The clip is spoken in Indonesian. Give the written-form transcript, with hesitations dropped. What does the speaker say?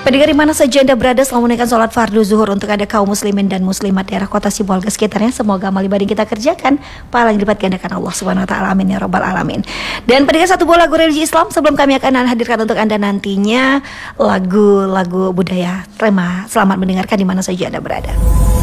Pendengar di mana saja Anda berada, selamat menunaikan sholat fardu zuhur untuk Anda kaum muslimin dan muslimat daerah kota Sibolga sekitarnya. Semoga amal ibadah yang kita kerjakan pahala yang dilipat gandakan Allah Subhanahu wa taala. Amin ya rabbal alamin. Dan pendengar, satu buah lagu religi Islam sebelum kami akan hadirkan untuk Anda nantinya lagu-lagu budaya. Selamat mendengarkan di mana saja Anda berada.